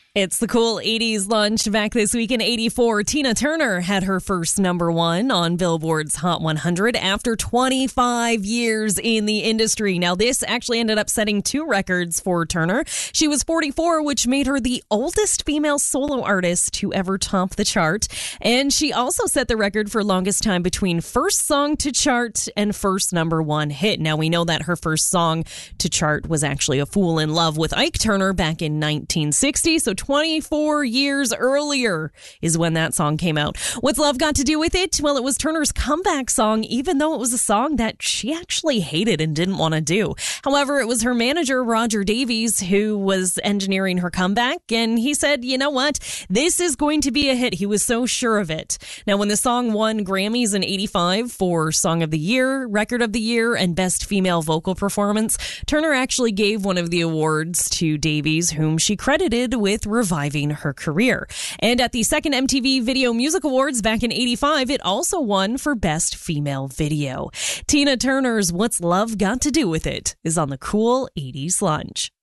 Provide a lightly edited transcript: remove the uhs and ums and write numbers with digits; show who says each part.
Speaker 1: It's the cool 80s lunch. Back this week in 84, Tina Turner had her first number one on Billboard's Hot 100 after 25 years in the industry. Now, this actually ended up setting two records for Turner. She was 44, which made her the oldest female solo artist to ever top the chart. And she also set the record for longest time between first song to chart and first number one hit. Now, we know that her first song to chart was actually A Fool in Love with Ike Turner back in 1960. So 24 years earlier is when that song came out. What's love got to do with it? Well, it was Turner's comeback song, even though it was a song that she actually hated and didn't want to do. However, it was her manager, Roger Davies, who was engineering her comeback, and he said, you know what? This is going to be a hit. He was so sure of it. Now, when the song won Grammys in 85 for Song of the Year, Record of the Year, and Best Female Vocal Performance, Turner actually gave one of the awards to Davies, whom she credited with reviving her career. And at the second MTV Video Music Awards back in 85, it also won for Best Female Video. Tina Turner's What's Love Got to Do with It is on the cool 80s lunch.